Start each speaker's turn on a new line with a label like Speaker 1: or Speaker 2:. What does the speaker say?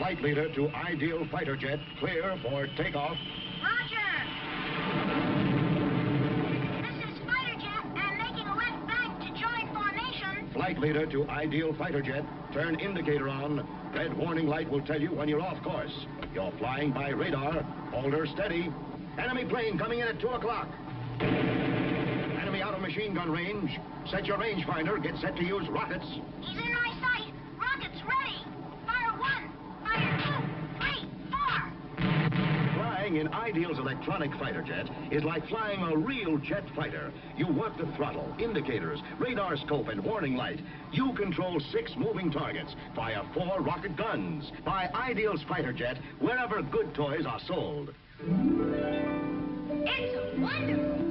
Speaker 1: Flight leader to Ideal Fighter Jet, clear for takeoff.
Speaker 2: Roger! This is Fighter Jet. I'm making a left bank to join formation.
Speaker 1: Flight leader to Ideal Fighter Jet, turn indicator on. Red warning light will tell you when you're off course. You're flying by radar. Hold her steady. Enemy plane coming in at 2 o'clock. Enemy out of machine gun range. Set your rangefinder. Get set to use rockets.
Speaker 2: He's in my sight. Rockets ready. Fire 1, fire 2, 3, 4.
Speaker 1: Flying in Ideal's electronic fighter jet is like flying a real jet fighter. You work the throttle, indicators, radar scope, and warning light. You control 6 moving targets via 4 rocket guns. Buy Ideal's fighter jet wherever good toys are sold.
Speaker 2: It's wonderful.